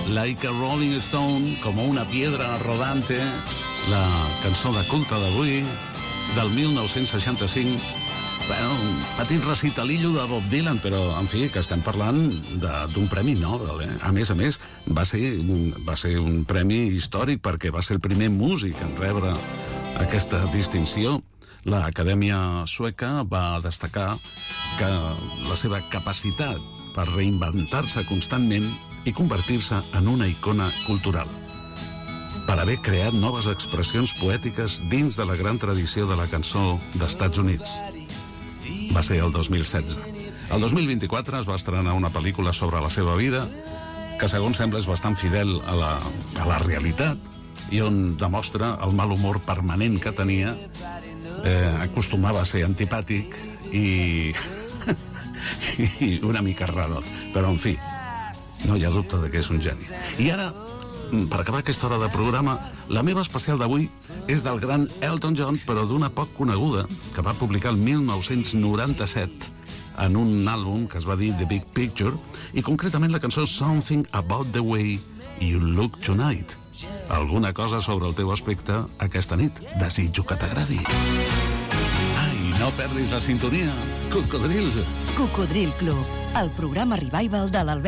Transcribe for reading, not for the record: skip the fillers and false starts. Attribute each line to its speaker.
Speaker 1: Like a Rolling Stone, como una piedra rodante, la cançó de culte d'avui, del 1965. Bueno, un petit recitalillo de Bob Dylan, però, en fi, que estem parlant d'un premi Nobel, eh? A més, va ser un premi històric perquè va ser el primer músic en rebre aquesta distinció. L'Acadèmia Sueca va destacar que la seva capacitat per reinventar-se constantment i convertir-se en una icona cultural, per haver creat noves expressions poètiques dins de la gran tradició de la cançó d'Estats Units. Va ser el 2016. El 2024 es va estrenar una pel·lícula sobre la seva vida que, segons sembla, és bastant fidel a la realitat i on demostra el mal humor permanent que tenia. Acostumava a ser antipàtic i una mica raro, però en fi, no hi ha dubte de que és un geni. I ara, per acabar aquesta hora de programa, la meva especial d'avui és del gran Elton John, però d'una poc coneguda, que va publicar el 1997 en un àlbum que es va dir The Big Picture, i concretament la cançó Something About the Way You Look Tonight. Alguna cosa sobre el teu aspecte aquesta nit. Desitjo que t'agradi. Ai, no perdis la sintonia. Cocodril.
Speaker 2: Cocodril Club, el programa revival de l'Albert